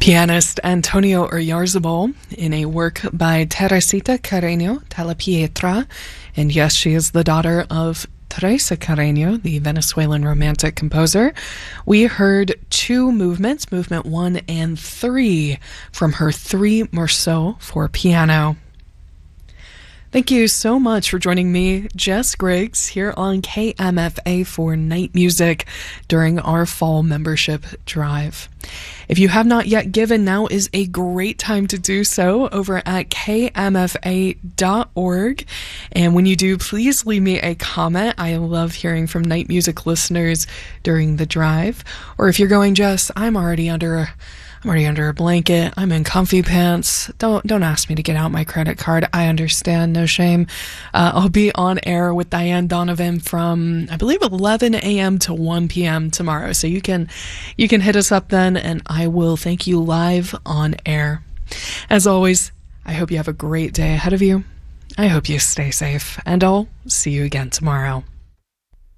Pianist Antonio Oyarzabal in a work by Teresita Carreño Della Pietra, and yes, she is the daughter of Teresa Carreño, the Venezuelan romantic composer. We heard two movements, movement 1 and 3, from her 3 Morceaux for piano. Thank you so much for joining me, Jess Griggs, here on KMFA for Night Music during our fall membership drive. If you have not yet given, now is a great time to do so over at kmfa.org. And when you do, please leave me a comment. I love hearing from night music listeners during the drive. Or if you're going, Jess, I'm already under a blanket. I'm in comfy pants. Don't ask me to get out my credit card. I understand. No shame. I'll be on air with Diane Donovan from, I believe, 11 a.m. to 1 p.m. tomorrow. So you can hit us up then, and I will thank you live on air. As always, I hope you have a great day ahead of you. I hope you stay safe, and I'll see you again tomorrow.